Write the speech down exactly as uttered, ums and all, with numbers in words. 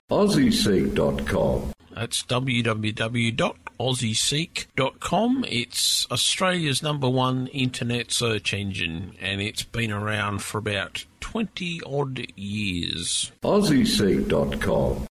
Aussie Seek dot com. That's w w w dot aussie seek dot com. It's Australia's number one internet search engine, and it's been around for about twenty odd years. Aussie Seek dot com.